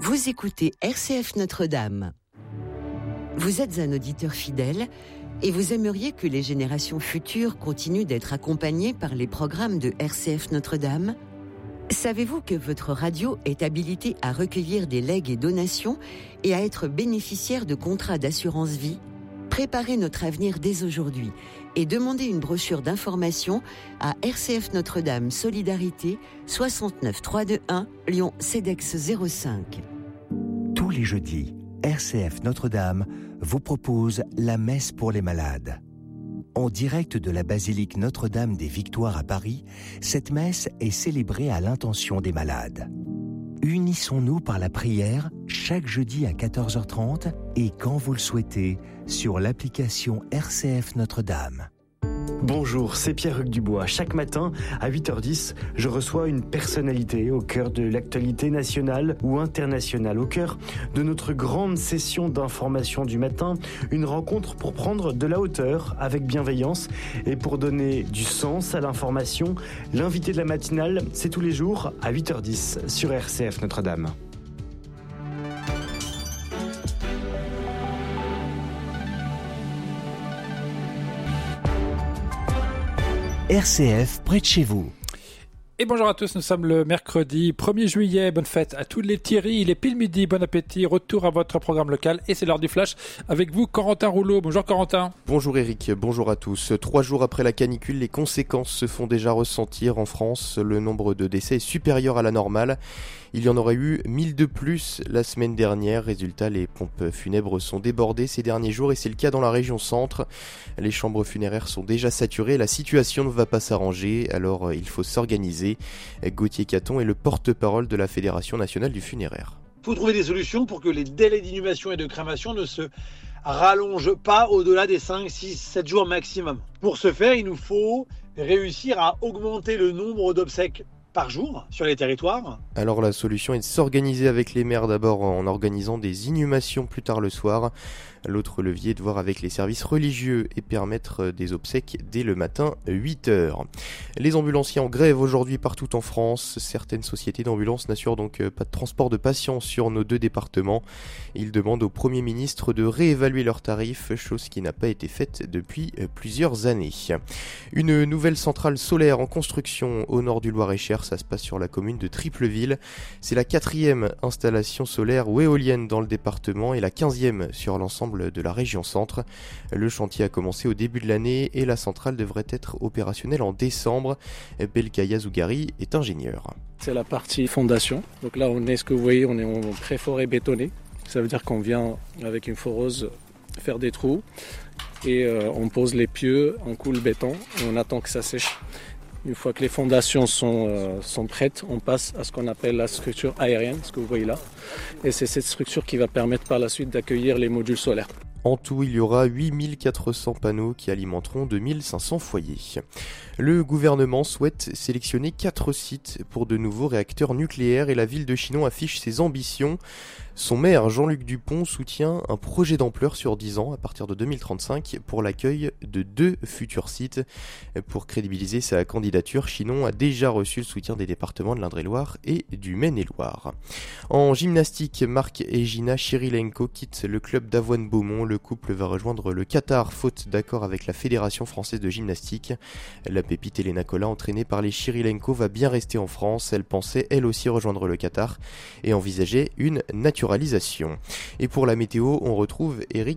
Vous écoutez RCF Notre-Dame. Vous êtes un auditeur fidèle et vous aimeriez que les générations futures continuent d'être accompagnées par les programmes de RCF Notre-Dame ? Savez-vous que votre radio est habilitée à recueillir des legs et donations et à être bénéficiaire de contrats d'assurance vie ? Préparez notre avenir dès aujourd'hui et demandez une brochure d'information à RCF Notre-Dame Solidarité 69 321 Lyon CEDEX 05. Tous les jeudis, RCF Notre-Dame vous propose la messe pour les malades. En direct de la basilique Notre-Dame des Victoires à Paris, cette messe est célébrée à l'intention des malades. Unissons-nous par la prière chaque jeudi à 14h30 et quand vous le souhaitez sur l'application RCF Notre-Dame. Bonjour, c'est Pierre-Hugues Dubois. Chaque matin, à 8h10, je reçois une personnalité au cœur de l'actualité nationale ou internationale, au cœur de notre grande session d'information du matin, une rencontre pour prendre de la hauteur avec bienveillance et pour donner du sens à l'information. L'invité de la matinale, c'est tous les jours à 8h10 sur RCF Notre-Dame. RCF près de chez vous. Et bonjour à tous, nous sommes le mercredi 1er juillet, bonne fête à tous les Thierry, il est pile midi, bon appétit, retour à votre programme local et c'est l'heure du flash avec vous Corentin Rouleau. Bonjour Corentin. Bonjour Eric, bonjour à tous. 3 jours après la canicule, les conséquences se font déjà ressentir en France. Le nombre de décès est supérieur à la normale. Il y en aurait eu 1000 de plus la semaine dernière. Résultat, les pompes funèbres sont débordées ces derniers jours et c'est le cas dans la région centre. Les chambres funéraires sont déjà saturées. La situation ne va pas s'arranger, alors il faut s'organiser. Gauthier Caton est le porte-parole de la Fédération nationale du funéraire. Il faut trouver des solutions pour que les délais d'inhumation et de crémation ne se rallongent pas au-delà des 5, 6, 7 jours maximum. Pour ce faire, il nous faut réussir à augmenter le nombre d'obsèques par jour sur les territoires. Alors la solution est de s'organiser avec les maires d'abord en organisant des inhumations plus tard le soir. L'autre levier est de voir avec les services religieux et permettre des obsèques dès le matin 8h. Les ambulanciers en grève aujourd'hui partout en France. Certaines sociétés d'ambulances n'assurent donc pas de transport de patients sur nos 2 départements. Ils demandent au Premier ministre de réévaluer leurs tarifs, chose qui n'a pas été faite depuis plusieurs années. Une nouvelle centrale solaire en construction au nord du Loir-et-Cher, ça se passe sur la commune de Tripleville. C'est la 4e installation solaire ou éolienne dans le département et la 15e sur l'ensemble de la région centre. Le chantier a commencé au début de l'année et la centrale devrait être opérationnelle en décembre. Belkaya Zougari est ingénieur. C'est la partie fondation. Donc là, ce que vous voyez, on est en pré-forêt bétonné. Ça veut dire qu'on vient avec une foreuse faire des trous et on pose les pieux, on coule le béton et on attend que ça sèche. Une fois que les fondations sont prêtes, on passe à ce qu'on appelle la structure aérienne, ce que vous voyez là. Et c'est cette structure qui va permettre par la suite d'accueillir les modules solaires. En tout, il y aura 8400 panneaux qui alimenteront 2500 foyers. Le gouvernement souhaite sélectionner 4 sites pour de nouveaux réacteurs nucléaires et la ville de Chinon affiche ses ambitions. Son maire, Jean-Luc Dupont, soutient un projet d'ampleur sur 10 ans à partir de 2035 pour l'accueil de 2 futurs sites. Pour crédibiliser sa candidature, Chinon a déjà reçu le soutien des départements de l'Indre-et-Loire et du Maine-et-Loire. En gymnastique, Marc et Gina Chirilenko quittent le club d'Avoine-Beaumont. Le couple va rejoindre le Qatar, faute d'accord avec la Fédération française de gymnastique. La pépite Elena Cola, entraînée par les Chirilenko, va bien rester en France. Elle pensait elle aussi rejoindre le Qatar et envisageait une naturalisation. Et pour la météo, on retrouve Eric.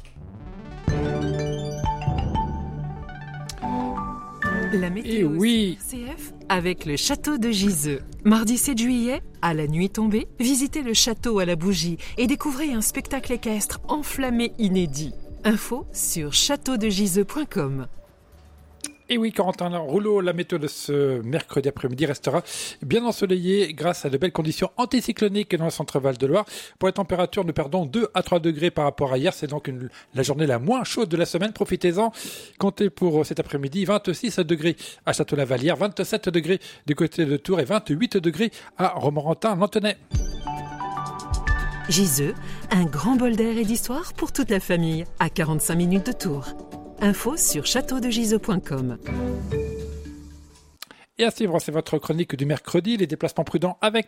La météo CF avec le château de Giseux. Mardi 7 juillet, à la nuit tombée, visitez le château à la bougie et découvrez un spectacle équestre enflammé inédit. Info sur châteaudegiseux.com. Et oui, Corentin Rouleau, la météo de ce mercredi après-midi restera bien ensoleillée grâce à de belles conditions anticycloniques dans le centre Val de Loire. Pour les températures, nous perdons 2 à 3 degrés par rapport à hier. C'est donc la journée la moins chaude de la semaine. Profitez-en. Comptez pour cet après-midi 26 degrés à Château-la-Vallière, 27 degrés du côté de Tours et 28 degrés à Romorantin-Lanthenay. Giseux, un grand bol d'air et d'histoire pour toute la famille, à 45 minutes de Tours. Info sur châteaudegiseux.com. Et à suivre, c'est votre chronique du mercredi, les déplacements prudents avec